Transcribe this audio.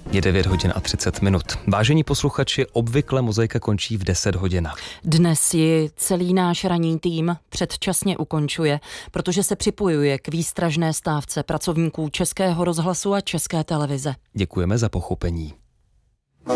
Je 9 hodin a 30 minut. Vážení posluchači, obvykle Mozaika končí v 10 hodin. Dnes ji celý náš ranní tým předčasně ukončuje, protože se připojuje k výstražné stávce pracovníků Českého rozhlasu a České televize. Děkujeme za pochopení.